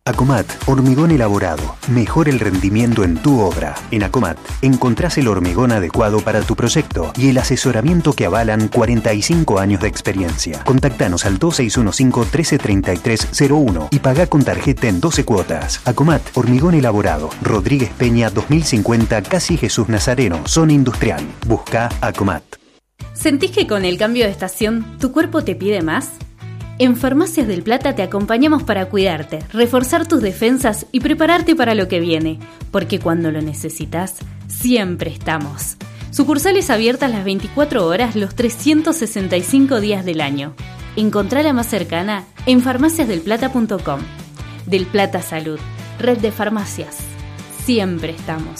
Acomat, hormigón elaborado. Mejora el rendimiento en tu obra. En Acomat encontrás el hormigón adecuado para tu proyecto y el asesoramiento que avalan 45 años de experiencia. Contactanos al 2615-133301 y pagá con tarjeta en 12 cuotas. Acomat, hormigón elaborado. Rodríguez Peña 2050, casi Jesús Nazareno, zona industrial. Busca Acomat. ¿Sentís que con el cambio de estación tu cuerpo te pide más? En Farmacias del Plata te acompañamos para cuidarte, reforzar tus defensas y prepararte para lo que viene, porque cuando lo necesitas, siempre estamos. Sucursales abiertas las 24 horas, los 365 días del año. Encontrá la más cercana en farmaciasdelplata.com. Del Plata Salud, red de farmacias. Siempre estamos.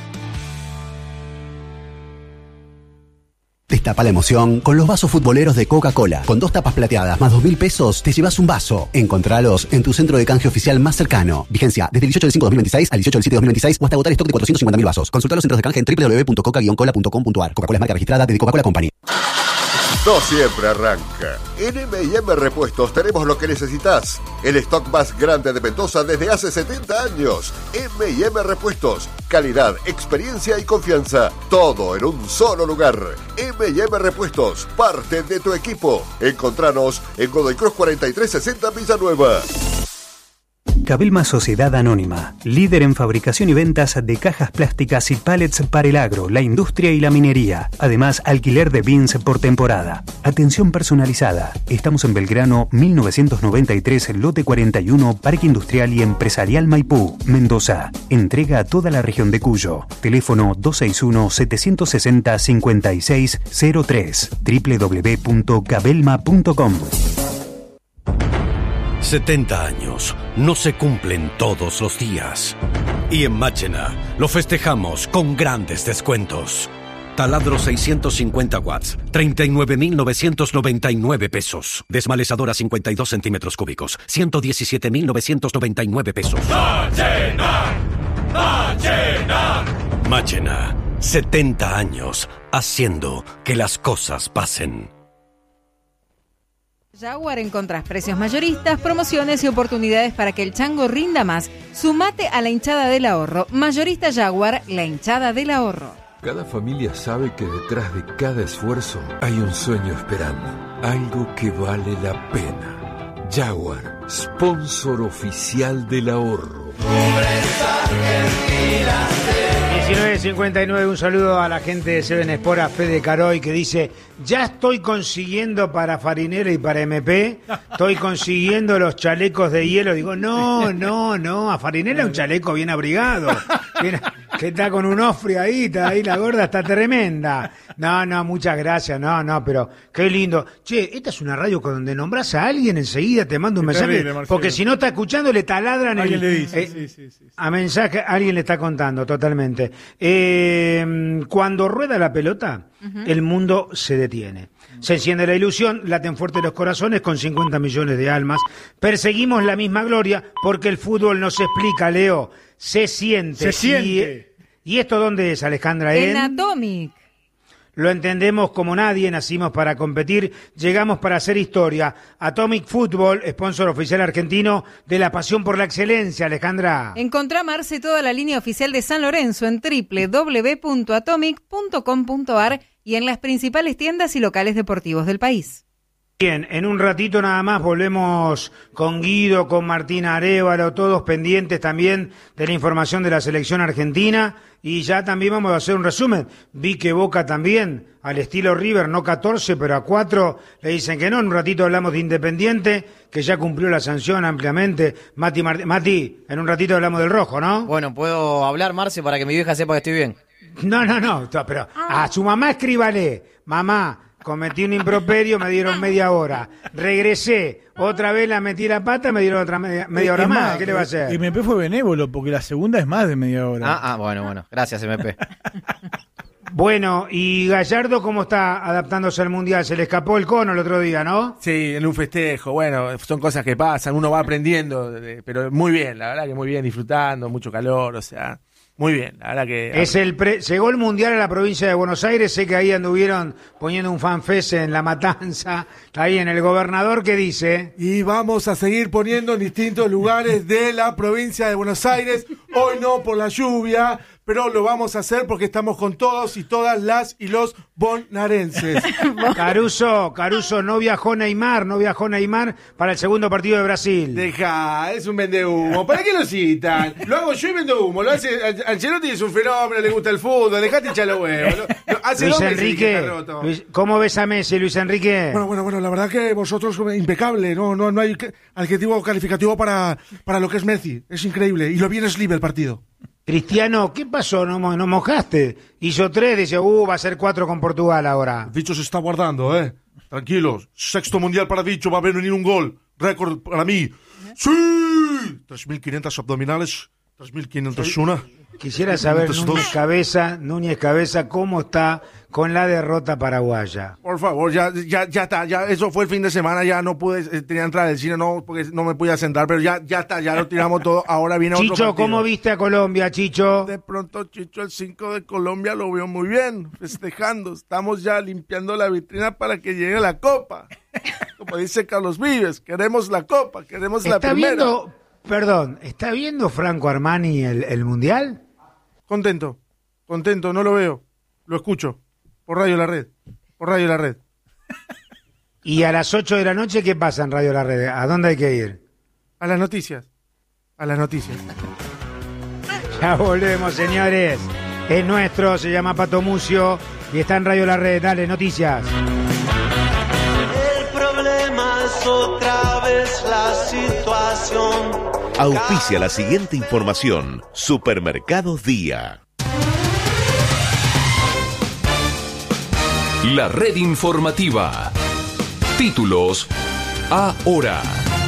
Destapa la emoción con los vasos futboleros de Coca-Cola. Con 2 tapas plateadas más 2.000 pesos, te llevas un vaso. Encontralos en tu centro de canje oficial más cercano. Vigencia desde el 18 del 5 de 2026 al 18 del 7 de 2026 o hasta agotar stock de 450.000 vasos. Consulta los centros de canje en www.coca-cola.com.ar. Coca-Cola es marca registrada de Coca-Cola Company. No siempre arranca. En M&M Repuestos tenemos lo que necesitas. El stock más grande de Mendoza desde hace 70 años. M&M Repuestos. Calidad, experiencia y confianza. Todo en un solo lugar. M&M Repuestos. Parte de tu equipo. Encontranos en Godoy Cruz 4360 Villanueva. Cabelma Sociedad Anónima, líder en fabricación y ventas de cajas plásticas y pallets para el agro, la industria y la minería. Además, alquiler de bins por temporada. Atención personalizada. Estamos en Belgrano 1993, lote 41, Parque Industrial y Empresarial Maipú, Mendoza. Entrega a toda la región de Cuyo. Teléfono 261-760-5603. www.cabelma.com. 70 años no se cumplen todos los días. Y en Máchena lo festejamos con grandes descuentos. Taladro 650 watts, 39.999 pesos. Desmalezadora 52 centímetros cúbicos, 117.999 pesos. ¡Máchena! ¡Máchena! Máchena, 70 años haciendo que las cosas pasen. Jaguar encontrás precios mayoristas, promociones y oportunidades para que el chango rinda más. Sumate a la hinchada del ahorro. Mayorista Jaguar, la hinchada del ahorro. Cada familia sabe que detrás de cada esfuerzo hay un sueño esperando. Algo que vale la pena. Jaguar, sponsor oficial del ahorro. 19.59, un saludo a la gente de Seven Sport, a Fede Caroy, que dice: ya estoy consiguiendo para Farinera y para MP, estoy consiguiendo los chalecos de hielo. Digo, no, a Farinera un chaleco bien abrigado, que está con un ofre ahí, está ahí la gorda, está tremenda. No, muchas gracias, no, pero qué lindo. Che, esta es una radio con donde nombras a alguien, enseguida te mando un mensaje, porque si no está escuchando le taladran. Alguien le dice, sí. A mensaje, alguien le está contando, totalmente. Cuando rueda la pelota, el mundo se detiene. Se enciende la ilusión, laten fuerte los corazones con 50 millones de almas. Perseguimos la misma gloria porque el fútbol no se explica, Leo, se siente. ¿Y esto dónde es, Alejandra? En Atomic. Lo entendemos como nadie, nacimos para competir, llegamos para hacer historia. Atomic Football, sponsor oficial argentino de la pasión por la excelencia, Alejandra. Encontrá, Marce, toda la línea oficial de San Lorenzo en www.atomic.com.ar y en las principales tiendas y locales deportivos del país. Bien, en un ratito nada más volvemos con Guido, con Martina Arévalo, todos pendientes también de la información de la selección argentina, y ya también vamos a hacer un resumen. Vi que Boca también, al estilo River, no 14, pero a 4, le dicen que no. En un ratito hablamos de Independiente, que ya cumplió la sanción ampliamente. Mati, en un ratito hablamos del rojo, ¿no? Bueno, ¿puedo hablar, Marce, para que mi vieja sepa que estoy bien? No, pero a su mamá escríbale: mamá, cometí un improperio, me dieron media hora. Regresé, otra vez la metí la pata, me dieron otra media hora más. ¿Qué le va a hacer? MP fue benévolo, porque la segunda es más de media hora. Bueno. Gracias, MP. Bueno, y Gallardo, ¿cómo está adaptándose al Mundial? Se le escapó el cono el otro día, ¿no? Sí, en un festejo. Bueno, son cosas que pasan, uno va aprendiendo, pero muy bien, la verdad que muy bien, disfrutando, mucho calor, o sea, Muy bien, la verdad que... Llegó el Mundial a la provincia de Buenos Aires, sé que ahí anduvieron poniendo un fanfest en La Matanza, ahí en El Gobernador, ¿qué dice? Y vamos a seguir poniendo en distintos lugares de la provincia de Buenos Aires, hoy no por la lluvia, pero lo vamos a hacer porque estamos con todos y todas las y los bonaerenses. Caruso, no viajó Neymar para el segundo partido de Brasil. Deja, es un vendehumo. ¿Para qué lo citan? Lo hago yo y vendo humo. Lo hace Ancelotti, es un fenómeno, le gusta el fútbol. Dejate hinchar los huevos. Hace Luis 2 meses Enrique, que está roto. ¿cómo ves a Messi, Luis Enrique? Bueno, la verdad que vosotros impecable. No hay adjetivo calificativo para lo que es Messi. Es increíble. Y lo bien es libre el partido. Cristiano, ¿qué pasó? ¿No mojaste? Hizo 3, dice, va a ser 4 con Portugal ahora. Vicho se está guardando, Tranquilos. 6º mundial para Vicho, va a venir un gol. Récord para mí. ¡Sí! 3.500 abdominales, 3.501. Quisiera saber, Núñez Cabeza, cómo está con la derrota paraguaya. Por favor, ya está, eso fue el fin de semana, ya no pude, tenía entrada del cine, porque no me podía sentar, pero ya está, ya lo tiramos todo, ahora viene Chicho, otro partido. ¿cómo viste a Colombia, Chicho? De pronto, Chicho, el 5 de Colombia lo veo muy bien, festejando, estamos ya limpiando la vitrina para que llegue la copa. Como dice Carlos Vives, queremos la copa, queremos la primera. ¿Está viendo Franco Armani el Mundial? Contento, no lo veo, lo escucho, por Radio La Red. ¿Y a las 8 de la noche qué pasa en Radio La Red? ¿A dónde hay que ir? A las noticias. Ya volvemos, señores. Es nuestro, se llama Pato Mucio y está en Radio La Red. Dale, noticias. El problema es otra vez la situación. Auspicia la siguiente información. Supermercados Día. La red informativa. Títulos ahora.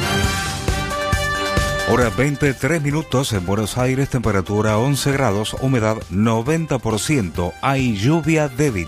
Hora 23 minutos en Buenos Aires, temperatura 11 grados, humedad 90%, hay lluvia débil.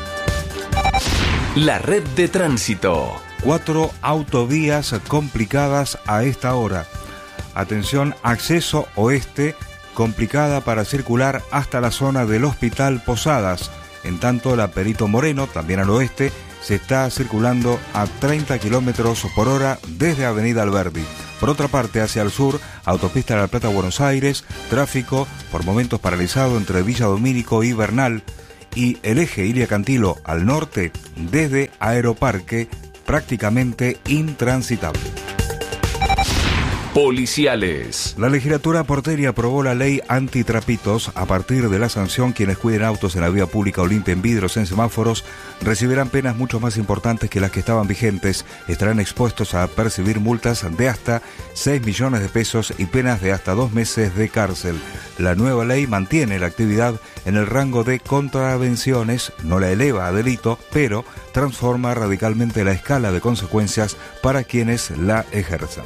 La red de tránsito. 4 autovías complicadas a esta hora. Atención, acceso oeste, complicada para circular hasta la zona del Hospital Posadas. En tanto, la Perito Moreno, también al oeste, se está circulando a 30 kilómetros por hora desde Avenida Alberdi. Por otra parte, hacia el sur, autopista La Plata Buenos Aires, tráfico por momentos paralizado entre Villa Domínico y Bernal, y el eje Ilia Cantilo al norte, desde Aeroparque, prácticamente intransitable. Policiales. La legislatura porteña aprobó la ley antitrapitos. A partir de la sanción, quienes cuiden autos en la vía pública o limpien vidrios en semáforos recibirán penas mucho más importantes que las que estaban vigentes. Estarán expuestos a percibir multas de hasta 6 millones de pesos y penas de hasta 2 meses de cárcel. La nueva ley mantiene la actividad en el rango de contravenciones, no la eleva a delito, pero transforma radicalmente la escala de consecuencias para quienes la ejerzan.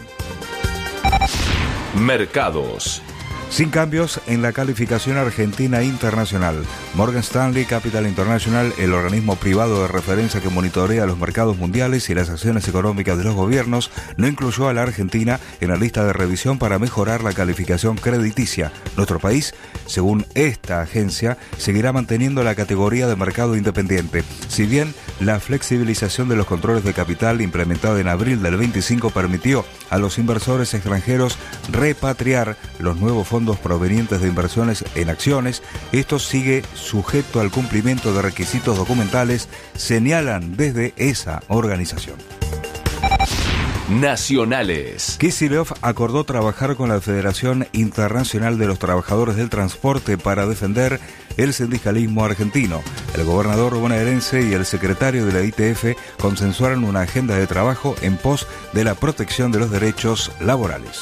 Mercados. Sin cambios en la calificación argentina internacional. Morgan Stanley Capital International, el organismo privado de referencia que monitorea los mercados mundiales y las acciones económicas de los gobiernos, no incluyó a la Argentina en la lista de revisión para mejorar la calificación crediticia. Nuestro país, según esta agencia, seguirá manteniendo la categoría de mercado independiente. Si bien la flexibilización de los controles de capital implementada en abril del 25 permitió a los inversores extranjeros repatriar los nuevos fondos provenientes de inversiones en acciones, esto sigue sujeto al cumplimiento de requisitos documentales, señalan desde esa organización. Nacionales. Kicillof acordó trabajar con la Federación Internacional de los Trabajadores del Transporte para defender el sindicalismo argentino. El gobernador bonaerense y el secretario de la ITF consensuaron una agenda de trabajo en pos de la protección de los derechos laborales.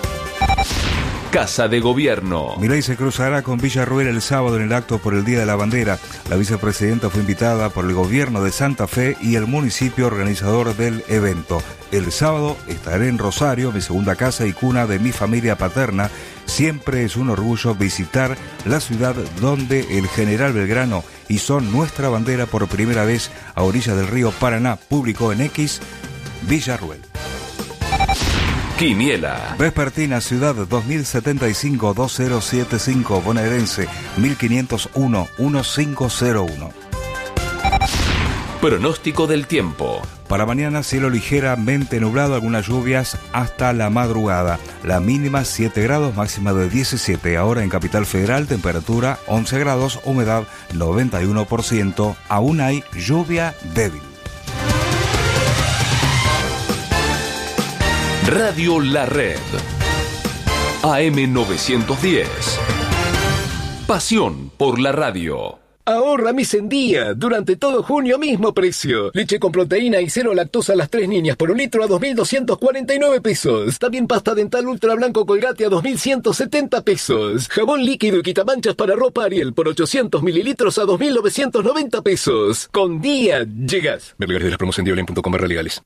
Casa de Gobierno. Milei se cruzará con Villarruel el sábado en el acto por el Día de la Bandera. La vicepresidenta fue invitada por el gobierno de Santa Fe y el municipio organizador del evento. El sábado estaré en Rosario, mi segunda casa y cuna de mi familia paterna. Siempre es un orgullo visitar la ciudad donde el general Belgrano hizo nuestra bandera por primera vez a orillas del río Paraná, publicó en X Villarruel. Quiniela. Vespertina Ciudad 2075-2075 bonaerense 1501-1501. Pronóstico del tiempo. Para mañana cielo ligeramente nublado, algunas lluvias hasta la madrugada. La mínima 7 grados, máxima de 17. Ahora en Capital Federal, temperatura 11 grados, humedad 91%. Aún hay lluvia débil. Radio La Red. AM 910. Pasión por la radio. Ahorra mi Sendía. Durante todo junio, mismo precio. Leche con proteína y cero lactosa a las 3 niñas por un litro a 2.249 pesos. También pasta dental ultra blanco Colgate a 2.170 pesos. Jabón líquido y quitamanchas para ropa Ariel por 800 mililitros a 2.990 pesos. Con Día llegas. Ver lugares de las promos en dioline.com/legales.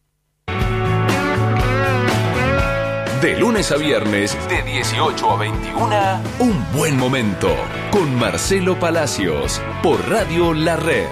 De lunes a viernes, de 18 a 21, Un Buen Momento, con Marcelo Palacios, por Radio La Red.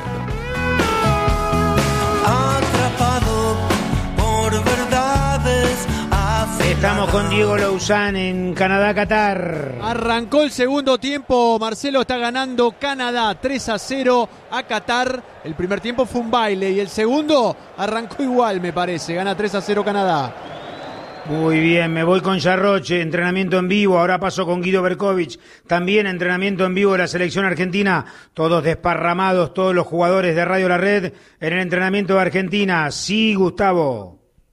Atrapado por verdades. Estamos con Diego Louzán en Canadá, Qatar. Arrancó el segundo tiempo, Marcelo, está ganando Canadá 3-0 a Qatar. El primer tiempo fue un baile y el segundo arrancó igual, me parece, gana 3-0 Canadá. Muy bien, me voy con Yarroche, entrenamiento en vivo, ahora paso con Guido Berkovich, también entrenamiento en vivo de la selección argentina, todos desparramados, todos los jugadores de Radio La Red en el entrenamiento de Argentina. Sí, Gustavo.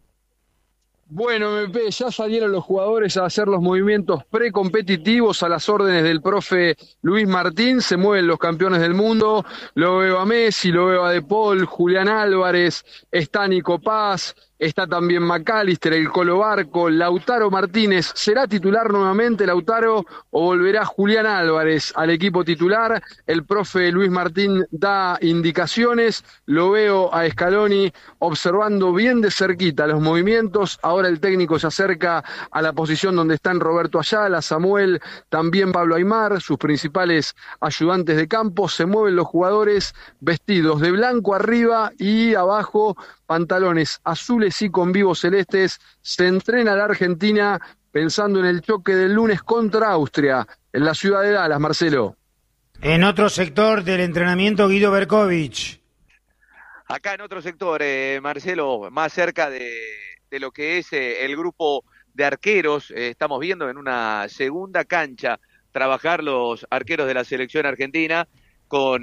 Bueno, MP, ya salieron los jugadores a hacer los movimientos precompetitivos a las órdenes del profe Luis Martín. Se mueven los campeones del mundo. Lo veo a Messi, lo veo a De Paul, Julián Álvarez, está Nico Paz, está también McAllister, el Colo Barco, Lautaro Martínez. ¿Será titular nuevamente Lautaro o volverá Julián Álvarez al equipo titular? El profe Luis Martín da indicaciones. Lo veo a Scaloni observando bien de cerquita los movimientos. Ahora el técnico se acerca a la posición donde están Roberto Ayala, Samuel, también Pablo Aimar, sus principales ayudantes de campo. Se mueven los jugadores vestidos de blanco arriba y abajo pantalones azules y con vivos celestes. Se entrena la Argentina pensando en el choque del lunes contra Austria en la ciudad de Dallas, Marcelo. En otro sector del entrenamiento, Guido Berkovich. Acá en otro sector, Marcelo, más cerca de lo que es el grupo de arqueros, estamos viendo en una segunda cancha trabajar los arqueros de la selección argentina con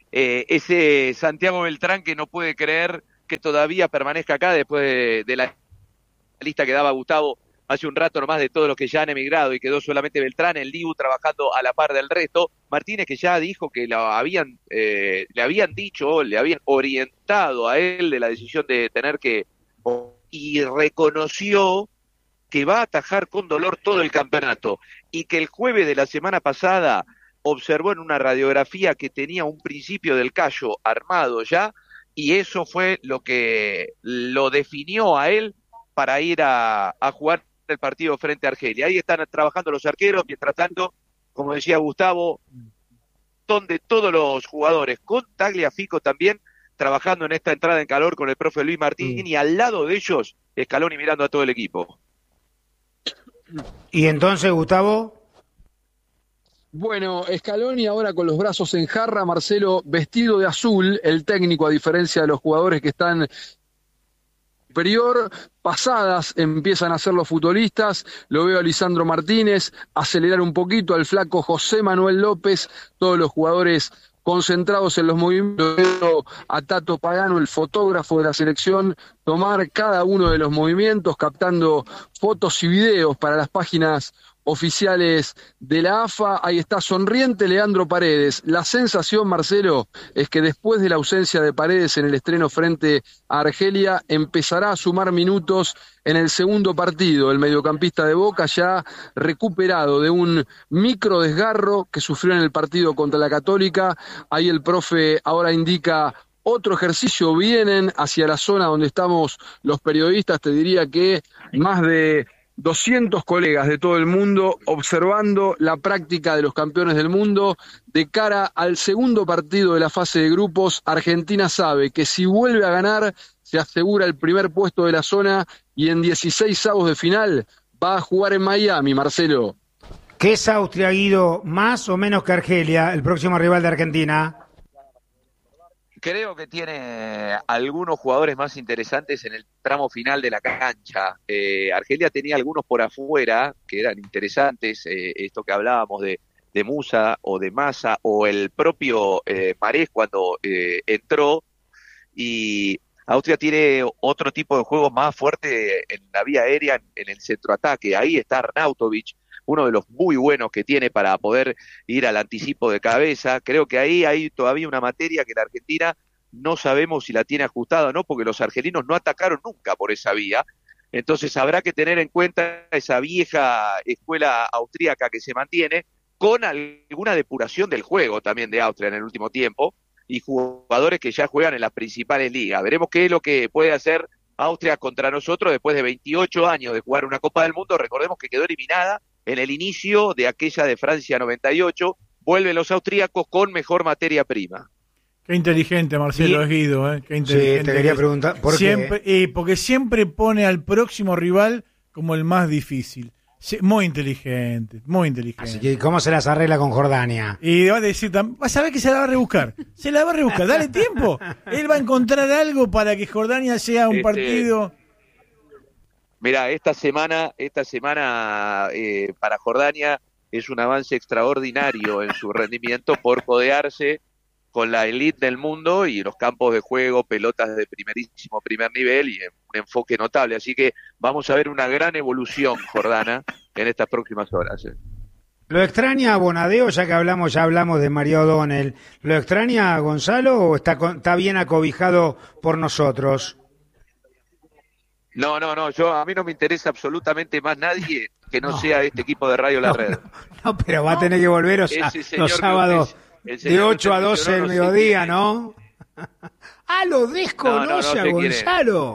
ese Santiago Beltrán que no puede creer que todavía permanezca acá después de la lista que daba Gustavo hace un rato nomás de todos los que ya han emigrado y quedó solamente Beltrán, el Dibu trabajando a la par del resto. Martínez, que ya dijo que le habían dicho, le habían orientado a él de la decisión de tener que, y reconoció que va a atajar con dolor todo el campeonato y que el jueves de la semana pasada observó en una radiografía que tenía un principio del callo armado ya, y eso fue lo que lo definió a él para ir a jugar el partido frente a Argelia. Ahí están trabajando los arqueros, mientras tanto, como decía Gustavo, donde todos los jugadores, con Tagliafico también, trabajando en esta entrada en calor con el profe Luis Martín, y al lado de ellos, Scaloni mirando a todo el equipo. ¿Y entonces, Gustavo? Bueno, Scaloni ahora con los brazos en jarra, Marcelo, vestido de azul, el técnico, a diferencia de los jugadores que están superior, pasadas empiezan a hacer los futbolistas. Lo veo a Lisandro Martínez acelerar un poquito, al flaco José Manuel López, todos los jugadores concentrados en los movimientos. Veo a Tato Pagano, el fotógrafo de la selección, tomar cada uno de los movimientos, captando fotos y videos para las páginas oficiales de la AFA. Ahí está sonriente Leandro Paredes. La sensación, Marcelo, es que después de la ausencia de Paredes en el estreno frente a Argelia, empezará a sumar minutos en el segundo partido. El mediocampista de Boca, ya recuperado de un micro desgarro que sufrió en el partido contra la Católica. Ahí el profe ahora indica otro ejercicio. Vienen hacia la zona donde estamos los periodistas, te diría que más de 200 colegas de todo el mundo observando la práctica de los campeones del mundo de cara al segundo partido de la fase de grupos. Argentina sabe que si vuelve a ganar se asegura el primer puesto de la zona y en 16avos de final va a jugar en Miami, Marcelo. ¿Qué es Austria, Guido, más o menos que Argelia, el próximo rival de Argentina? Creo que tiene algunos jugadores más interesantes en el tramo final de la cancha. Argelia tenía algunos por afuera que eran interesantes, esto que hablábamos de Musa o de Massa o el propio Marés cuando entró, y Austria tiene otro tipo de juego más fuerte en la vía aérea, en el centroataque. Ahí está Arnautovic, uno de los muy buenos que tiene para poder ir al anticipo de cabeza. Creo que ahí hay todavía una materia que la Argentina no sabemos si la tiene ajustada o no, porque los argelinos no atacaron nunca por esa vía. Entonces habrá que tener en cuenta esa vieja escuela austríaca que se mantiene, con alguna depuración del juego también de Austria en el último tiempo, y jugadores que ya juegan en las principales ligas. Veremos qué es lo que puede hacer Austria contra nosotros después de 28 años de jugar una Copa del Mundo. Recordemos que quedó eliminada en el inicio de aquella de Francia 98. Vuelven los austríacos con mejor materia prima. Qué inteligente, Marcelo, es Guido, Qué inteligente. Sí, te quería preguntar, ¿por qué? Porque siempre pone al próximo rival como el más difícil. Sí, muy inteligente, muy inteligente. Así que, ¿cómo se las arregla con Jordania? Y va a decir, vas a ver que se la va a rebuscar. Se la va a rebuscar, dale tiempo. Él va a encontrar algo para que Jordania sea un partido. Mira, esta semana para Jordania es un avance extraordinario en su rendimiento por codearse con la elite del mundo y los campos de juego, pelotas de primerísimo primer nivel y un enfoque notable. Así que vamos a ver una gran evolución jordana en estas próximas horas. ¿Lo extraña a Bonadeo, ya que hablamos de María O'Donnell? ¿Lo extraña a Gonzalo o está bien acobijado por nosotros? No, a mí no me interesa absolutamente más nadie que no sea este equipo de Radio La Red. No, pero va a tener que volver los sábados de 8 a 12 del mediodía, ¿no? Lo desconoce a Gonzalo.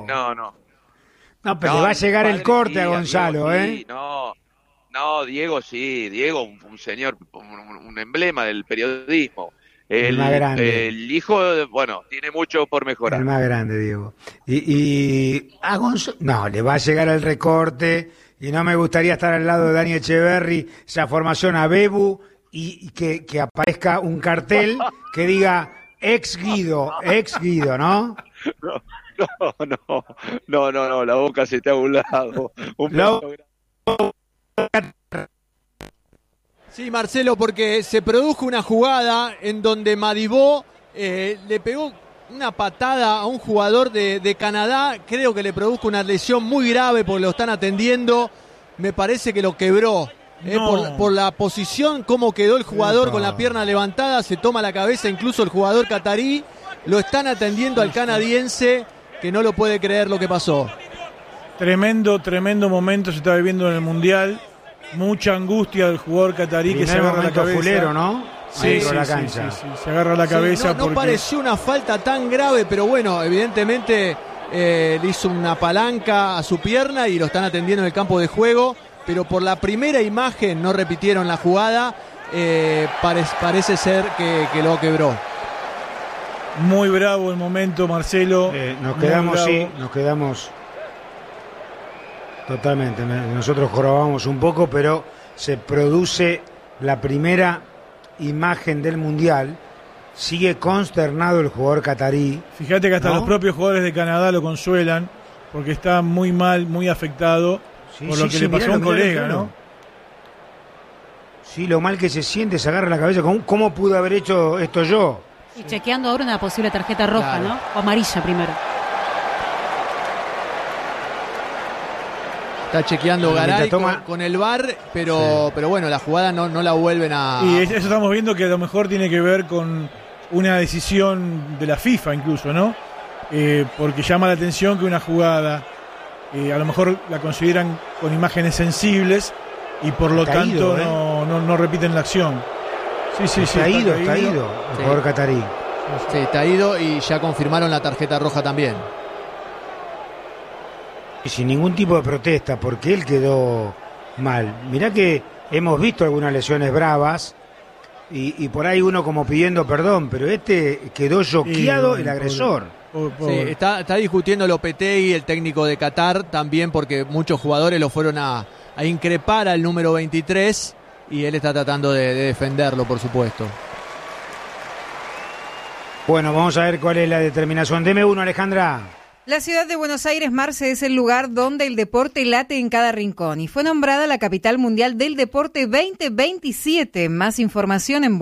No, pero le va a llegar el corte a Gonzalo, No, Diego sí, un señor, un emblema del periodismo. El más grande. El hijo, tiene mucho por mejorar. El más grande, Diego. Y a Gonzalo, no, le va a llegar el recorte, y no me gustaría estar al lado de Dani Echeverri, esa formación a Bebu, y que aparezca un cartel que diga ex Guido, ¿no? No, la boca se te ha burlado. Sí, Marcelo, porque se produjo una jugada en donde Madibó le pegó una patada a un jugador de Canadá. Creo que le produjo una lesión muy grave porque lo están atendiendo. Me parece que lo quebró. Por la posición, cómo quedó el jugador con la pierna levantada, se toma la cabeza incluso el jugador catarí. Lo están atendiendo al canadiense, que no lo puede creer lo que pasó. Tremendo momento se está viviendo en el Mundial. Mucha angustia del jugador catarí que se agarra la cabeza. Fulero, ¿no? Sí, la cancha. Sí, se agarra la cabeza. No pareció una falta tan grave, pero bueno, evidentemente le hizo una palanca a su pierna y lo están atendiendo en el campo de juego. Pero por la primera imagen no repitieron la jugada, parece ser que lo quebró. Muy bravo el momento, Marcelo. Nos quedamos totalmente. Nosotros jorobamos un poco, pero se produce la primera imagen del Mundial. Sigue consternado el jugador catarí. Fíjate que hasta los propios jugadores de Canadá lo consuelan, porque está muy mal, muy afectado. Por lo que le pasó a un colega, ¿no? Sí, lo mal que se siente, se agarra la cabeza. ¿Cómo pude haber hecho esto yo? Y chequeando ahora una posible tarjeta roja, claro, ¿no? O amarilla primero. Está chequeando Garay con el VAR, pero bueno, la jugada no la vuelven a... Y eso estamos viendo que a lo mejor tiene que ver con una decisión de la FIFA incluso, ¿no? Porque llama la atención que una jugada... a lo mejor la consideran con imágenes sensibles y por lo tanto no repiten la acción. Sí, está ido el jugador catarí. Sí, está ido y ya confirmaron la tarjeta roja también. Y sin ningún tipo de protesta, porque él quedó mal. Mirá que hemos visto algunas lesiones bravas y por ahí uno como pidiendo perdón, pero este quedó choqueado el agresor. Sí, está discutiendo Lopetegui, el técnico de Qatar, también porque muchos jugadores lo fueron a a increpar al número 23 y él está tratando de defenderlo, por supuesto. Bueno, vamos a ver cuál es la determinación. Deme uno, Alejandra. La ciudad de Buenos Aires, Marce, es el lugar donde el deporte late en cada rincón y fue nombrada la capital mundial del deporte 2027. Más información en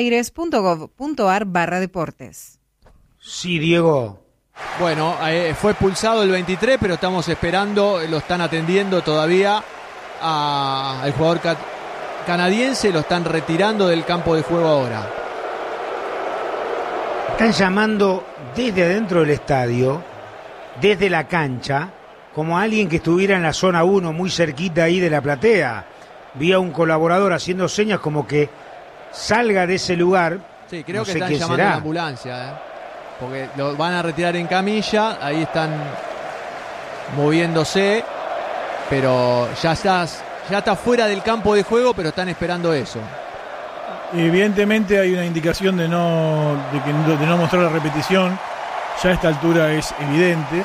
buenosaires.gov.ar/deportes. Sí, Diego. Bueno, fue expulsado el 23, pero estamos esperando, lo están atendiendo todavía al jugador canadiense, lo están retirando del campo de juego ahora. Están llamando desde adentro del estadio, desde la cancha, como alguien que estuviera en la zona 1, muy cerquita ahí de la platea. Vi a un colaborador haciendo señas como que salga de ese lugar. Sí, creo no que sé están qué llamando será. a la ambulancia, porque lo van a retirar en camilla, ahí están moviéndose, pero ya está fuera del campo de juego, pero están esperando eso. Evidentemente hay una indicación de no mostrar la repetición. Ya a esta altura es evidente,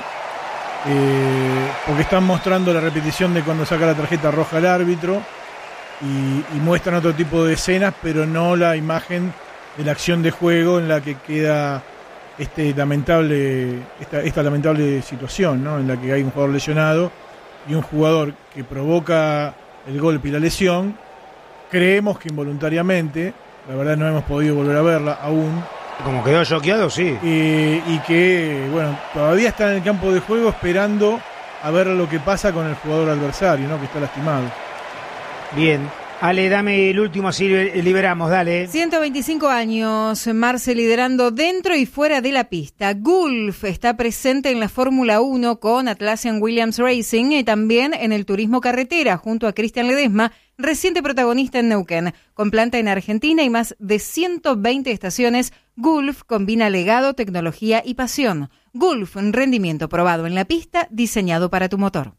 porque están mostrando la repetición de cuando saca la tarjeta roja el árbitro y muestran otro tipo de escenas, pero no la imagen de la acción de juego en la que queda esta lamentable situación, ¿no? En la que hay un jugador lesionado y un jugador que provoca el golpe y la lesión. Creemos que involuntariamente, la verdad no hemos podido volver a verla aún. Como quedó choqueado, sí. Y que, bueno, todavía está en el campo de juego esperando a ver lo que pasa con el jugador adversario, ¿no? Que está lastimado. Bien. Ale, dame el último, así liberamos, dale. 125 años, Marce liderando dentro y fuera de la pista. Gulf está presente en la Fórmula 1 con Atlassian Williams Racing y también en el turismo carretera junto a Cristian Ledesma, reciente protagonista en Neuquén. Con planta en Argentina y más de 120 estaciones, Gulf combina legado, tecnología y pasión. Gulf, un rendimiento probado en la pista, diseñado para tu motor.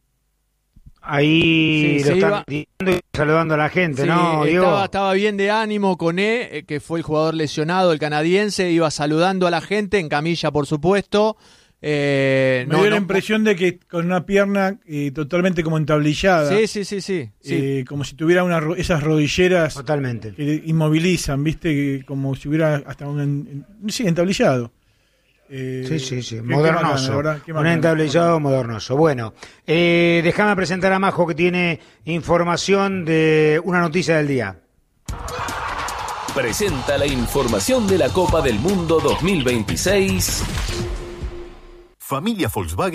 Ahí Sí, lo se están iba pidiendo y saludando a la gente, Sí, ¿no, Diego? estaba bien de ánimo con que fue el jugador lesionado, el canadiense, iba saludando a la gente, en camilla por supuesto. Me dio la impresión de que con una pierna totalmente como entablillada. Sí. Como si tuviera esas rodilleras totalmente que inmovilizan, ¿viste? Como si hubiera hasta entablillado. Sí, modernoso. Qué Un entablillado modernoso. Bueno, déjame presentar a Majo, que tiene información de una noticia del día. Presenta la información de la Copa del Mundo 2026. Familia Volkswagen